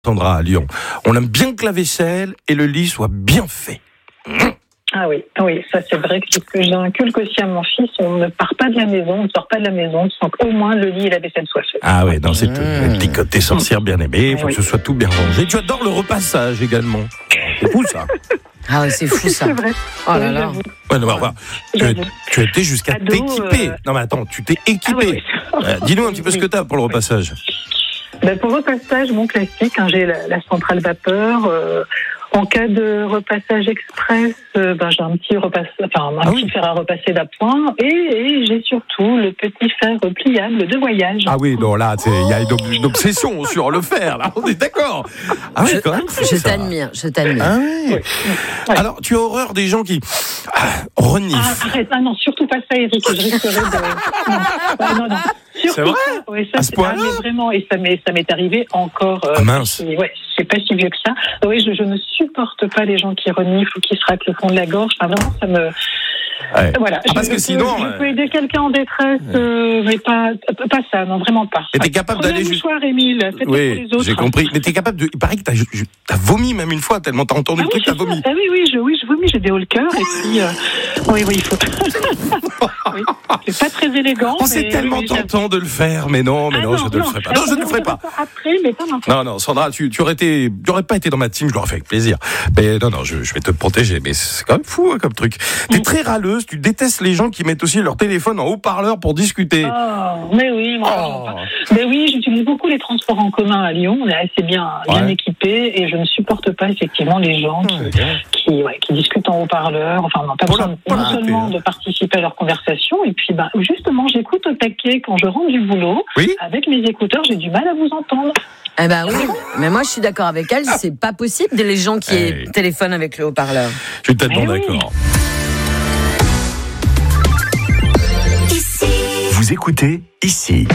Sandra à Lyon. On aime bien que la vaisselle et le lit soient bien faits. Ah oui, ça c'est vrai que c'est ce que j'inculque aussi à mon fils. On ne part pas de la maison, on ne sort pas de la maison sans qu'au moins le lit et la vaisselle soient faits. Ah ouais, non, c'est le petit côté sorcière bien aimé, il faut que ce soit tout bien rangé. Tu adores le repassage également. C'est fou ça. Ah ouais, c'est fou ça. C'est vrai. Oh là là. Ouais, non, tu as été jusqu'à Ado, t'équiper. Non mais attends, tu t'es équipé. Dis-nous un petit peu ce que tu as pour le repassage. Pour le repassage, mon classique, j'ai la centrale vapeur. En cas de repassage express, j'ai un petit fer à repasser d'appoint et j'ai surtout le petit fer pliable de voyage. Ah oui, non, là, il y a une obsession sur le fer, là, on est d'accord. Ah oui, quand même. Je t'admire. Ah oui. Ouais. Alors, tu as horreur des gens qui reniffent. Arrête, non, surtout pas ça, Eric, je risquerais de... Non. C'est vrai à ce point-là vraiment, et ça m'est arrivé encore... mince. C'est pas si vieux que ça. Oui, je ne supporte pas les gens qui reniflent ou qui se raclent le fond de la gorge. Enfin, vraiment, ça me... Ouais. Voilà. Parce que sinon... Je peux aider quelqu'un en détresse, mais pas ça, non, vraiment pas. Et t'es capable d'aller... Prenez un mouchoir, Émile, faites-le pour les autres. J'ai compris. Mais t'es capable de... Il paraît que t'as vomi même une fois, tellement t'as entendu le truc, t'as vomi. Oui, je vomis, j'ai des hauts le cœur, et puis... Oui, il faut... oui. C'est pas très élégant. C'est tellement tentant de le faire, mais non, je ne le ferai pas. Non, je ne le ferai pas. Après, mais pas maintenant. Non, Sandra, tu aurais pas été dans ma team, je l'aurais fait avec plaisir. Mais non, je vais te protéger. Mais c'est quand même fou, comme truc. T'es très râleuse, tu détestes les gens qui mettent aussi leur téléphone en haut-parleur pour discuter. Mais oui, Mais oui, j'utilise beaucoup les transports en commun à Lyon. On est assez bien équipés et je ne supporte pas effectivement les gens qui discutent en haut-parleur. Enfin, on n'a pas besoin non seulement de participer à leur conversation, et puis justement, j'écoute au taquet quand je rentre du boulot. Oui. Avec mes écouteurs, j'ai du mal à vous entendre. Eh ben oui, mais moi je suis d'accord avec elle, c'est pas possible les gens qui téléphonent avec le haut-parleur. Je suis tellement d'accord. Vous écoutez ici.